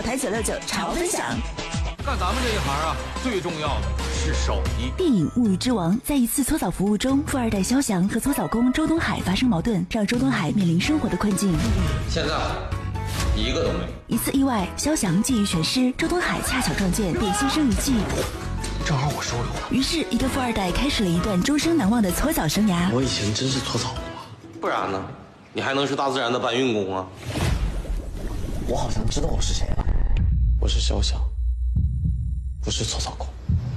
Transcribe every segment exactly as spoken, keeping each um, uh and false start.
潮台九六九潮分享。 干咱们这一行啊，最重要的是手艺。 电影《物欲之王》在一次搓澡服务中，富二代肖翔和搓澡工周东海发生矛盾，让周东海面临生活的困境。 现在一个都没有。 一次意外，肖翔技艺全失，周东海恰巧撞见，便牺牲一技。 正好我收留了。 于是，一个富二代开始了一段终生难忘的搓澡生涯。 我以前真是搓澡过，不然呢？你还能是大自然的搬运工啊？我好像知道我是谁了，我是肖翔，不是搓澡工，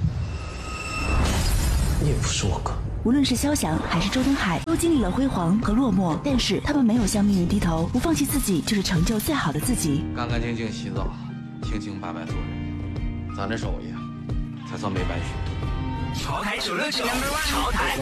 你也不是我哥。 无论是肖翔还是周东海，都经历了辉煌和落寞，但是他们没有向命运低头，不放弃自己，就是成就最好的自己。 干干净净洗澡，清清白白做人，咱这手艺才算没白学。 潮台九六九，潮台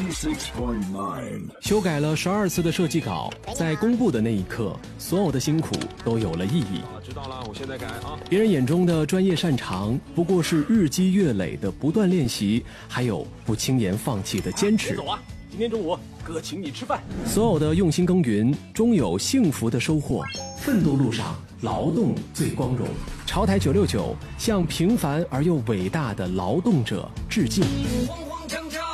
修改了十二次的设计稿，在公布的那一刻，所有的辛苦都有了意义。 知道了，我现在改啊。 别人眼中的专业擅长，不过是日积月累的不断练习，还有不轻言放弃的坚持。 别走啊！今天中午哥请你吃饭。 所有的用心耕耘，终有幸福的收获。奋斗路上，劳动最光荣。潮台九六九向平凡而又伟大的劳动者致敬。 慌慌张张